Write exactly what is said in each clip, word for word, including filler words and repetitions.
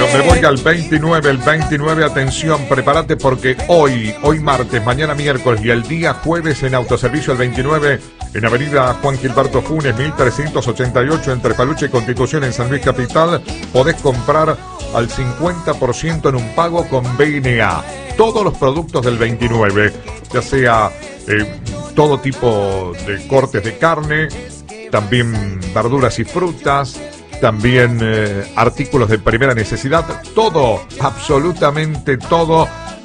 me voy al veintinueve, el veintinueve, atención, prepárate porque hoy, hoy martes, mañana miércoles y el día jueves en Autoservicio el veintinueve, en Avenida Juan Gilberto Funes, mil trescientos ochenta y ocho, entre Paluche y Constitución en San Luis Capital, podés comprar al cincuenta por ciento en un pago con B N A. Todos los productos del veintinueve, ya sea eh, todo tipo de cortes de carne, también verduras y frutas, también eh, artículos de primera necesidad, todo, absolutamente todo,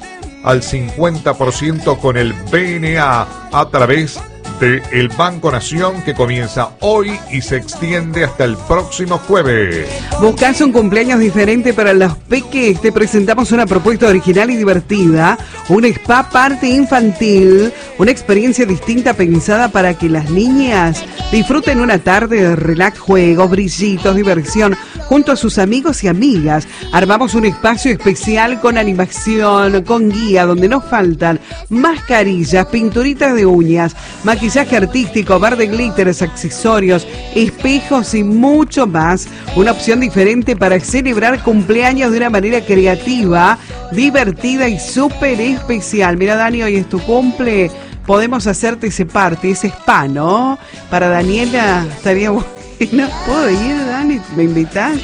al cincuenta por ciento con el B N A a través del Banco Nación, que comienza hoy y se extiende hasta el próximo jueves. ¿Buscas un cumpleaños diferente para los peques? Te presentamos una propuesta original y divertida, un spa party infantil, una experiencia distinta pensada para que las niñas disfruten una tarde de relax, juegos, brillitos, diversión, junto a sus amigos y amigas. Armamos un espacio especial con animación, con guía, donde nos faltan mascarillas, pinturitas de uñas, maquillaje artístico, bar de glitters, accesorios, espejos y mucho más. Una opción diferente para celebrar cumpleaños de una manera creativa, divertida y súper especial. Mira, Dani, hoy es tu cumple. Podemos hacerte ese party, ese spa, ¿no? Para Daniela estaría bueno. ¿Puedo ir, Dani? ¿Me invitas?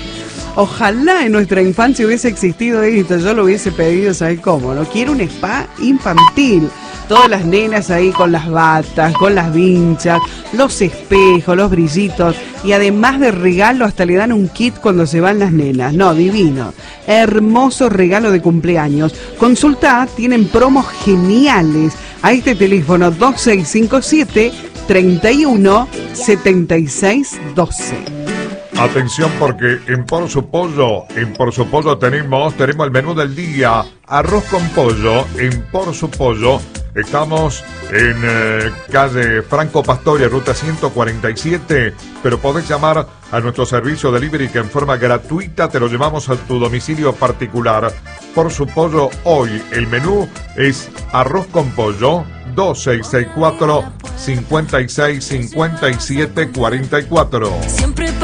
Ojalá en nuestra infancia hubiese existido esto. Yo lo hubiese pedido, ¿sabes cómo? No quiero un spa infantil. Todas las nenas ahí con las batas, con las vinchas, los espejos, los brillitos. Y además de regalo, hasta le dan un kit cuando se van las nenas. No, divino. Hermoso regalo de cumpleaños. Consulta, tienen promos geniales. A este teléfono dos seis cinco siete, treinta y uno, setenta y seis doce. Atención porque en Por Su Pollo, en Por Su Pollo tenemos, tenemos el menú del día, arroz con pollo, en Por Su Pollo. Estamos en eh, calle Franco Pastoria, ruta ciento cuarenta y siete, pero podés llamar a nuestro servicio delivery que en forma gratuita te lo llevamos a tu domicilio particular. Por Su Pollo, hoy el menú es arroz con pollo, dos seis seis cuatro, cincuenta y seis, cincuenta y siete, cuarenta y cuatro.